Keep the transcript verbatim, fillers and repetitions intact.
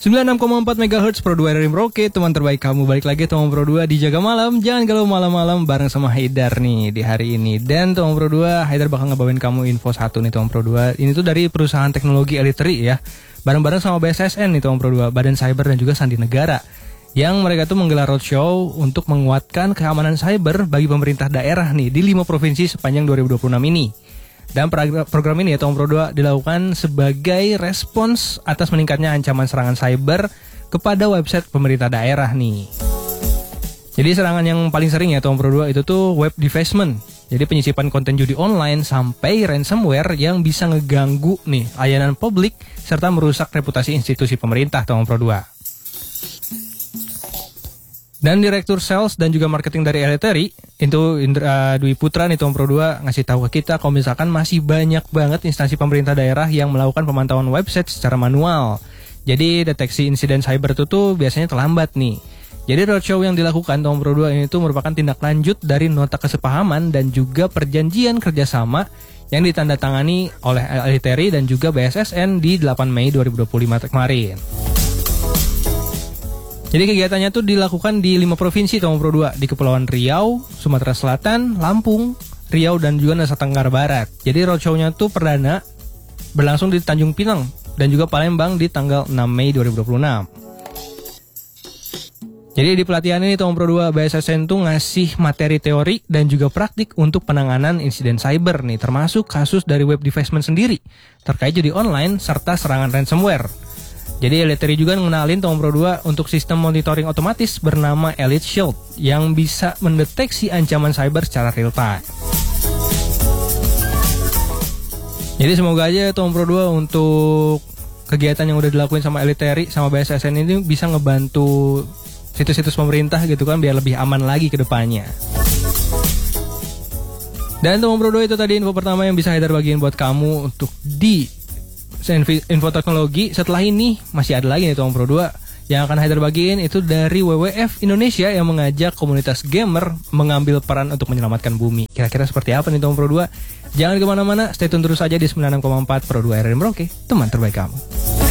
sembilan puluh enam koma empat megahertz Pro dua R R I Merauke, teman terbaik kamu. Balik lagi teman Pro dua di Jaga Malam. Jangan galau malam-malam bareng sama Haidar nih di hari ini. Dan teman Pro dua, Haidar bakal ngebawain kamu info satu nih teman Pro dua. Ini tuh dari perusahaan teknologi Elitery ya. Bareng-bareng sama B S S N nih teman Pro dua, Badan Cyber dan juga Sandi Negara. Yang mereka tuh menggelar roadshow untuk menguatkan keamanan cyber bagi pemerintah daerah nih di lima provinsi sepanjang dua ribu dua puluh enam ini. Dan program ini ya Tom Pro dua dilakukan sebagai respons atas meningkatnya ancaman serangan cyber kepada website pemerintah daerah nih. Jadi serangan yang paling sering ya Tom Pro dua itu tuh web defacement. Jadi penyisipan konten judi online sampai ransomware yang bisa ngeganggu nih layanan publik serta merusak reputasi institusi pemerintah Tom Pro dua. Dan Direktur Sales dan juga Marketing dari Elitery, itu Indra Dwi Putra nih Tom Pro dua ngasih tahu ke kita kalau misalkan masih banyak banget instansi pemerintah daerah yang melakukan pemantauan website secara manual. Jadi deteksi insiden cyber itu tuh biasanya terlambat nih. Jadi roadshow yang dilakukan Tom Pro dua ini tuh merupakan tindak lanjut dari nota kesepahaman dan juga perjanjian kerjasama yang ditandatangani oleh Elitery dan juga B S S N di delapan Mei dua ribu dua puluh lima kemarin. Jadi kegiatannya tuh dilakukan di lima provinsi Tom Pro dua, di Kepulauan Riau, Sumatera Selatan, Lampung, Riau dan juga Nusa Tenggara Barat. Jadi roadshow-nya tuh perdana berlangsung di Tanjung Pinang dan juga Palembang di tanggal enam Mei dua ribu dua puluh enam. Jadi di pelatihan ini Tom Pro dua B S S N tuh ngasih materi teori dan juga praktik untuk penanganan insiden cyber nih, termasuk kasus dari web defacement sendiri, terkait judi online serta serangan ransomware. Jadi Elitery juga ngenalin Tom Pro dua untuk sistem monitoring otomatis bernama Elite Shield yang bisa mendeteksi ancaman cyber secara real time. Jadi semoga aja Tom Pro dua untuk kegiatan yang udah dilakuin sama Elitery sama B S S N ini bisa ngebantu situs-situs pemerintah gitu kan biar lebih aman lagi ke depannya. Dan Tom Pro dua itu tadi info pertama yang bisa Haidar bagiin buat kamu untuk di info teknologi. Setelah ini masih ada lagi nih Tom Pro dua yang akan Haidar bagiin, itu dari W W F Indonesia yang mengajak komunitas gamer mengambil peran untuk menyelamatkan bumi. Kira-kira seperti apa nih Tom Pro dua? Jangan kemana-mana, stay tune terus aja di sembilan puluh enam koma empat Pro dua R R I Merauke, teman terbaik kamu.